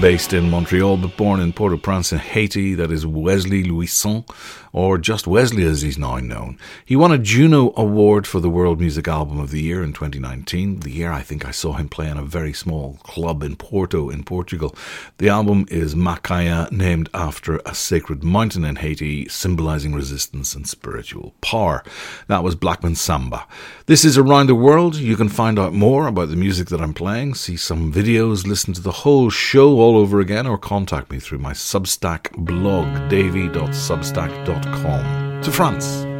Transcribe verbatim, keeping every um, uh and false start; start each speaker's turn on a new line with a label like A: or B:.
A: based in Montreal but born in Port-au-Prince in Haiti. That is Wesley Louison, or just Wesley as he's now known. He won a Juno Award for the World Music Album of the Year in twenty nineteen, the year I think I saw him play in a very small club in Porto in Portugal. The album is Macaya, named after a sacred mountain in Haiti, symbolizing resistance and spiritual power. That was Blackman Samba. This is Around the World. You can find out more about the music that I'm playing, see some videos, listen to the whole show all over again, or contact me through my Substack blog, davy dot substack dot com. To France.